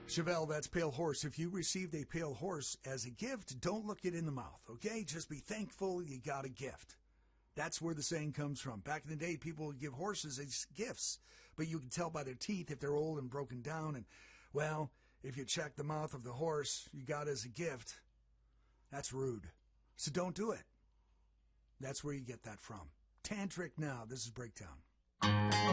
Chevelle, that's pale horse. If you received a pale horse as a gift, don't look it in the mouth, okay? Just be thankful you got a gift. That's where the saying comes from. Back in the day, people would give horses as gifts, but you can tell by their teeth if they're old and broken down. And, well, if you check the mouth of the horse you got as a gift, that's rude. So don't do it. That's where you get that from. Tantric now. This is Breakdown.